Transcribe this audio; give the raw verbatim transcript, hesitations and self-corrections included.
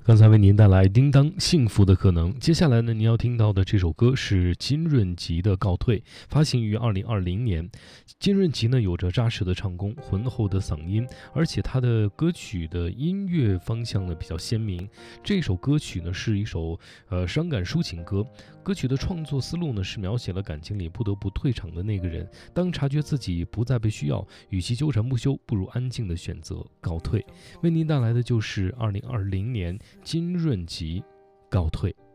刚才为您带来叮当幸福的可能。接下来呢，您要听到的这首歌是金润吉的《告退》，发行于二零二零年。金润吉呢有着扎实的唱功、浑厚的嗓音，而且他的歌曲的音乐方向呢比较鲜明。这首歌曲呢是一首呃伤感抒情歌，歌曲的创作思路呢是描写了感情里不得不退场的那个人，当察觉自己不再被需要，与其纠缠不休，不如安静的选择告退。为您带来的就是二零二零年金润吉告退。